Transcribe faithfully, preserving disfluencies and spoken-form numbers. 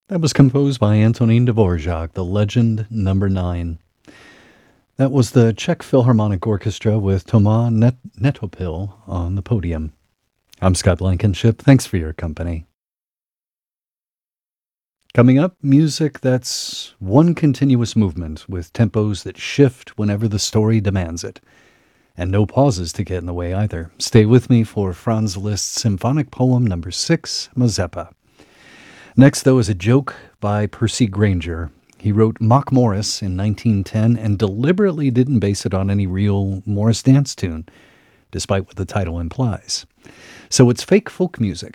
That was composed by Antonin Dvorak, the Legend Number Nine. That was the Czech Philharmonic Orchestra with Tomas Net- Netopil on the podium. I'm Scott Blankenship. Thanks for your company. Coming up, music that's one continuous movement with tempos that shift whenever the story demands it. And no pauses to get in the way either. Stay with me for Franz Liszt's symphonic poem number six, Mazeppa. Next, though, is a joke by Percy Granger. He wrote Mock Morris in nineteen ten and deliberately didn't base it on any real Morris dance tune, despite what the title implies. So it's fake folk music